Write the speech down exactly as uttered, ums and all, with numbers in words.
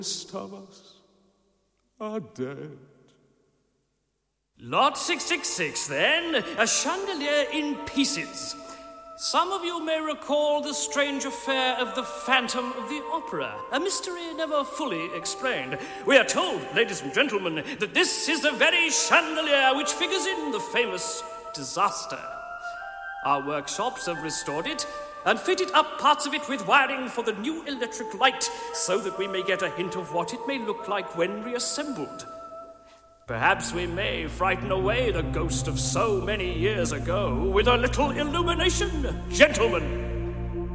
Most of us are dead. Lot six six six, then, a chandelier in pieces. Some of you may recall the strange affair of the Phantom of the Opera, a mystery never fully explained. We are told, ladies and gentlemen, that this is the very chandelier which figures in the famous disaster. Our workshops have restored it and fitted up parts of it with wiring for the new electric light so that we may get a hint of what it may look like when reassembled. Perhaps we may frighten away the ghost of so many years ago with a little illumination. Gentlemen,